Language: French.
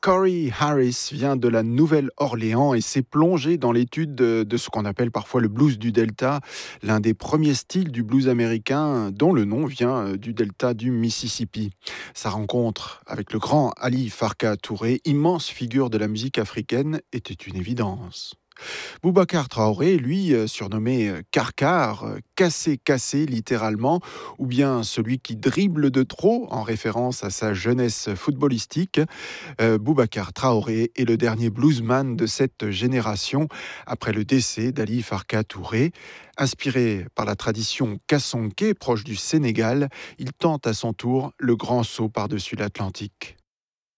Corey Harris vient de la Nouvelle-Orléans et s'est plongé dans l'étude de ce qu'on appelle parfois le blues du Delta, l'un des premiers styles du blues américain dont le nom vient du Delta du Mississippi. Sa rencontre avec le grand Ali Farka Touré, immense figure de la musique africaine, était une évidence. Boubacar Traoré, lui, surnommé Karkar, cassé cassé littéralement, ou bien celui qui dribble de trop en référence à sa jeunesse footballistique. Boubacar Traoré est le dernier bluesman de cette génération après le décès d'Ali Farka Touré. Inspiré par la tradition kassonké proche du Sénégal, il tente à son tour le grand saut par-dessus l'Atlantique.